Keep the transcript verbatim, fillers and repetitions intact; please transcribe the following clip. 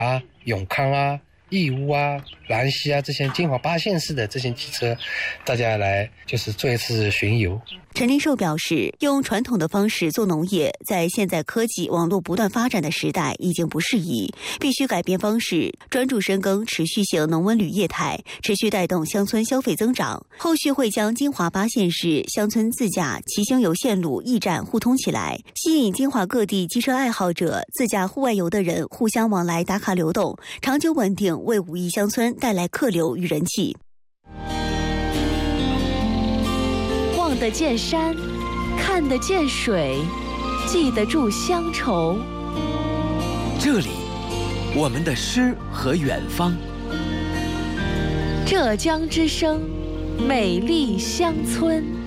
啊、永康啊、义乌啊、兰溪啊这些金华八县市的这些机车，大家来就是做一次巡游。 陈林寿表示，用传统的方式做农业，在现在科技网络不断发展的时代已经不适宜，必须改变方式，专注深耕持续性农文旅业态，持续带动乡村消费增长。后续会将金华八县市乡村自驾骑行游线路驿站互通起来，吸引金华各地机车爱好者、自驾户外游的人互相往来打卡流动，长久稳定为武义乡村带来客流与人气。 望得见山，看得见水，记得住乡愁。 这里，我们的诗和远方。 浙江之声，美丽乡村。